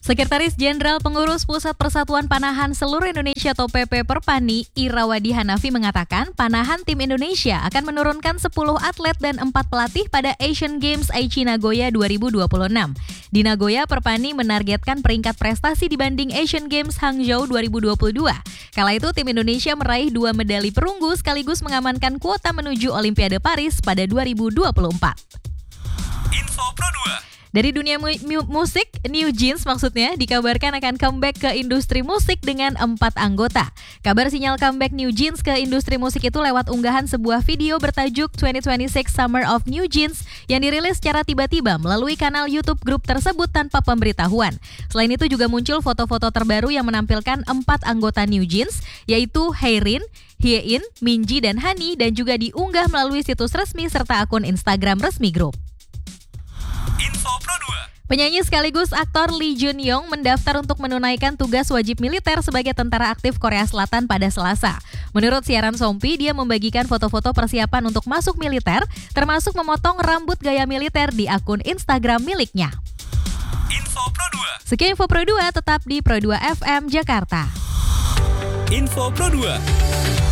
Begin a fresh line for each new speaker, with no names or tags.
Sekretaris Jenderal Pengurus Pusat Persatuan Panahan Seluruh Indonesia atau PP Perpani, Irawadi Hanafi mengatakan panahan tim Indonesia akan menurunkan 10 atlet dan 4 pelatih pada Asian Games Aichi Nagoya 2026. Di Nagoya, Perpani menargetkan peringkat prestasi dibanding Asian Games Hangzhou 2022. Kala itu tim Indonesia meraih 2 medali perunggu sekaligus mengamankan kuota menuju Olimpiade Paris pada 2024.
Info Pro 2.
Dari dunia musik, New Jeans maksudnya dikabarkan akan comeback ke industri musik dengan 4 anggota. Kabar sinyal comeback New Jeans ke industri musik itu lewat unggahan sebuah video bertajuk 2026 Summer of New Jeans yang dirilis secara tiba-tiba melalui kanal YouTube grup tersebut tanpa pemberitahuan. Selain itu juga muncul foto-foto terbaru yang menampilkan 4 anggota New Jeans, yaitu Haerin, Hyein, Minji, dan Hani, dan juga diunggah melalui situs resmi serta akun Instagram resmi grup.
Info Pro 2.
Penyanyi sekaligus aktor Lee Jun Yong mendaftar untuk menunaikan tugas wajib militer sebagai tentara aktif Korea Selatan pada Selasa. Menurut siaran Sompi, dia membagikan foto-foto persiapan untuk masuk militer, termasuk memotong rambut gaya militer di akun Instagram miliknya.
Info Pro 2.
Sekian Info Pro 2, tetap di Pro 2 FM Jakarta.
Info Pro 2.